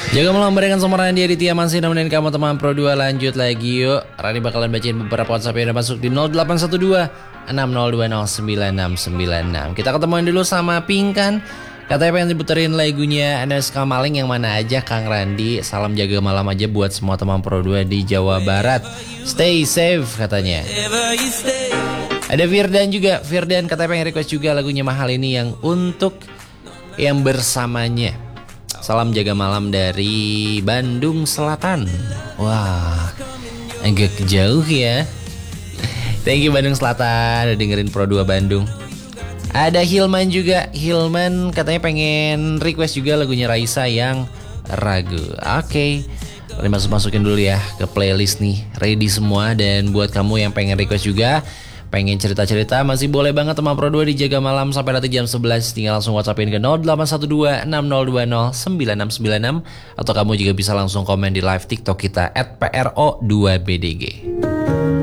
Jaga malam barengan sama Randy Aditya masih nemenin kamu teman Pro 2. Lanjut lagi yuk. Randy bakalan bacain beberapa WhatsApp yang udah masuk di 0812 60209696. Kita ketemuan dulu sama Pinkan. Katanya pengen diputerin lagunya Anas Kamaling yang mana aja Kang Randy. Salam jaga malam aja buat semua teman Pro 2 di Jawa Barat. Stay safe katanya. Ada Firdan juga. Firdan katanya pengen request juga lagunya Mahal ini yang untuk yang bersamanya. Salam jaga malam dari Bandung Selatan. Wah, agak jauh ya. Thank you Bandung Selatan udah dengerin Pro 2 Bandung. Ada Hilman juga. Hilman katanya pengen request juga lagunya Raisa yang Ragu. Oke. Masukin dulu ya ke playlist nih. Ready semua. Dan buat kamu yang pengen request juga, pengen cerita-cerita, masih boleh banget teman Pro 2 dijaga malam sampai nanti jam 11. Tinggal langsung WhatsAppin ke 0812 6020 9696. Atau kamu juga bisa langsung komen di live TikTok kita @pro2bdg.